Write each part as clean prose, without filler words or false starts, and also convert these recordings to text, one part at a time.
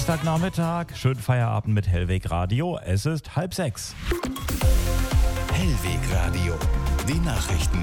Dienstagnachmittag, schönen Feierabend mit Hellweg Radio. Es ist 5:30. Hellweg Radio, die Nachrichten.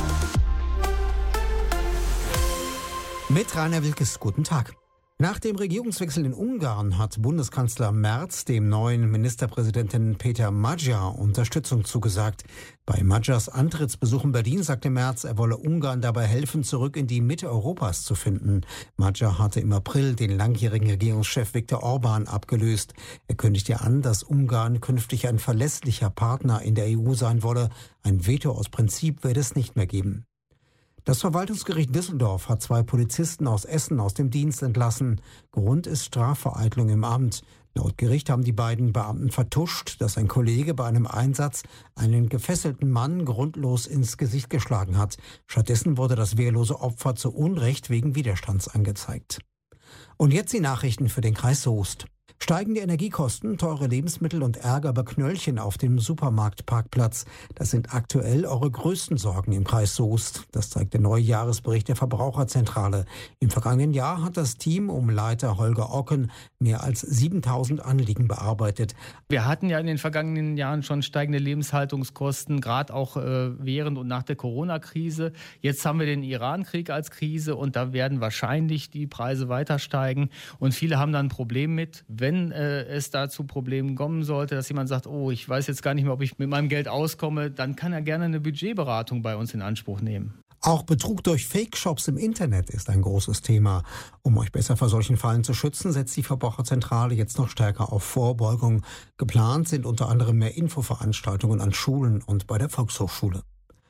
Mit Rainer Wilkes, guten Tag. Nach dem Regierungswechsel in Ungarn hat Bundeskanzler Merz dem neuen Ministerpräsidenten Peter Magyar Unterstützung zugesagt. Bei Magyars Antrittsbesuch in Berlin sagte Merz, er wolle Ungarn dabei helfen, zurück in die Mitte Europas zu finden. Magyar hatte im April den langjährigen Regierungschef Viktor Orbán abgelöst. Er kündigte an, dass Ungarn künftig ein verlässlicher Partner in der EU sein wolle. Ein Veto aus Prinzip werde es nicht mehr geben. Das Verwaltungsgericht Düsseldorf hat 2 Polizisten aus Essen aus dem Dienst entlassen. Grund ist Strafvereitlung im Amt. Laut Gericht haben die beiden Beamten vertuscht, dass ein Kollege bei einem Einsatz einen gefesselten Mann grundlos ins Gesicht geschlagen hat. Stattdessen wurde das wehrlose Opfer zu Unrecht wegen Widerstands angezeigt. Und jetzt die Nachrichten für den Kreis Soest. Steigende Energiekosten, teure Lebensmittel und Ärger über Knöllchen auf dem Supermarktparkplatz. Das sind aktuell eure größten Sorgen im Kreis Soest. Das zeigt der neue Jahresbericht der Verbraucherzentrale. Im vergangenen Jahr hat das Team um Leiter Holger Ocken mehr als 7.000 Anliegen bearbeitet. Wir hatten ja in den vergangenen Jahren schon steigende Lebenshaltungskosten, gerade auch während und nach der Corona-Krise. Jetzt haben wir den Iran-Krieg als Krise und da werden wahrscheinlich die Preise weiter steigen. Und viele haben dann ein Problem mit, wenn es da zu Problemen kommen sollte, dass jemand sagt, oh, ich weiß jetzt gar nicht mehr, ob ich mit meinem Geld auskomme, dann kann er gerne eine Budgetberatung bei uns in Anspruch nehmen. Auch Betrug durch Fake-Shops im Internet ist ein großes Thema. Um euch besser vor solchen Fallen zu schützen, setzt die Verbraucherzentrale jetzt noch stärker auf Vorbeugung. Geplant sind unter anderem mehr Infoveranstaltungen an Schulen und bei der Volkshochschule.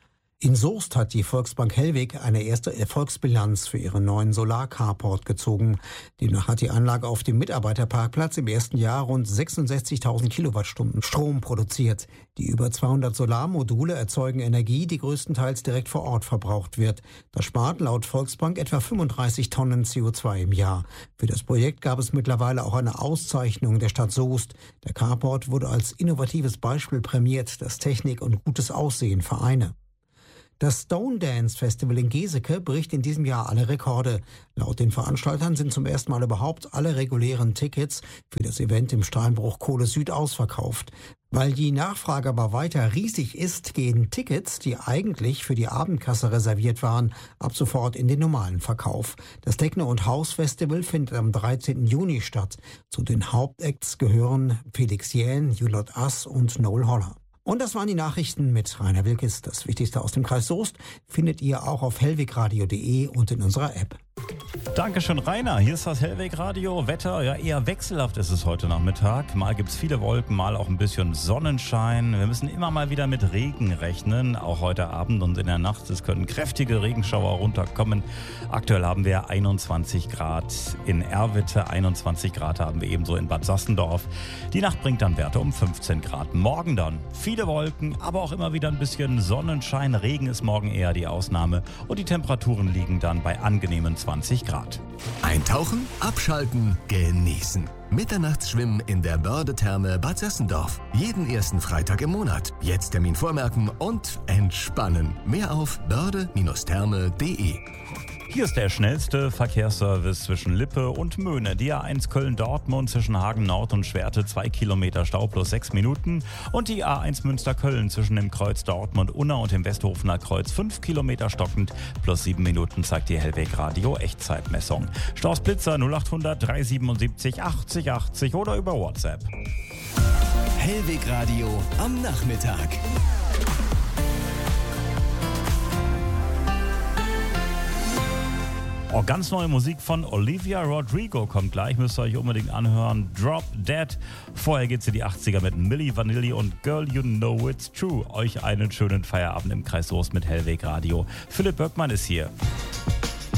In Soest hat die Volksbank Hellweg eine erste Erfolgsbilanz für ihren neuen Solar-Carport gezogen. Demnach hat die Anlage auf dem Mitarbeiterparkplatz im ersten Jahr rund 66.000 Kilowattstunden Strom produziert. Die über 200 Solarmodule erzeugen Energie, die größtenteils direkt vor Ort verbraucht wird. Das spart laut Volksbank etwa 35 Tonnen CO2 im Jahr. Für das Projekt gab es mittlerweile auch eine Auszeichnung der Stadt Soest. Der Carport wurde als innovatives Beispiel prämiert, das Technik und gutes Aussehen vereine. Das Stone Dance Festival in Geseke bricht in diesem Jahr alle Rekorde. Laut den Veranstaltern sind zum ersten Mal überhaupt alle regulären Tickets für das Event im Steinbruch Kohle Süd ausverkauft. Weil die Nachfrage aber weiter riesig ist, gehen Tickets, die eigentlich für die Abendkasse reserviert waren, ab sofort in den normalen Verkauf. Das Techno- und House-Festival findet am 13. Juni statt. Zu den Hauptacts gehören Felix Jähn, You Not Us und Noel Holler. Und das waren die Nachrichten mit Rainer Wilkes. Das Wichtigste aus dem Kreis Soest findet ihr auch auf hellwegradio.de und in unserer App. Dankeschön, Rainer. Hier ist das Hellweg Radio. Wetter, ja, eher wechselhaft ist es heute Nachmittag. Mal gibt es viele Wolken, mal auch ein bisschen Sonnenschein. Wir müssen immer mal wieder mit Regen rechnen, auch heute Abend und in der Nacht. Es können kräftige Regenschauer runterkommen. Aktuell haben wir 21 Grad in Erwitte, 21 Grad haben wir ebenso in Bad Sassendorf. Die Nacht bringt dann Werte um 15 Grad. Morgen dann viele Wolken, aber auch immer wieder ein bisschen Sonnenschein. Regen ist morgen eher die Ausnahme und die Temperaturen liegen dann bei angenehmen 20 Grad. Eintauchen, abschalten, genießen. Mitternachtsschwimmen in der Börde-Therme Bad Sassendorf. Jeden ersten Freitag im Monat. Jetzt Termin vormerken und entspannen. Mehr auf börde-therme.de. Hier ist der schnellste Verkehrsservice zwischen Lippe und Möhne. Die A1 Köln-Dortmund zwischen Hagen-Nord und Schwerte 2 Kilometer Stau plus 6 Minuten. Und die A1 Münster-Köln zwischen dem Kreuz Dortmund-Unna und dem Westhofener Kreuz 5 Kilometer stockend plus 7 Minuten, zeigt die Hellweg Radio Echtzeitmessung. Staus Blitzer 0800 377 80 80 oder über WhatsApp. Hellweg Radio am Nachmittag. Oh, ganz neue Musik von Olivia Rodrigo kommt gleich, müsst ihr euch unbedingt anhören. Drop Dead. Vorher geht's in die 80er mit Milli Vanilli und Girl You Know It's True. Euch einen schönen Feierabend im Kreis Soest mit Hellweg Radio. Philipp Böckmann ist hier.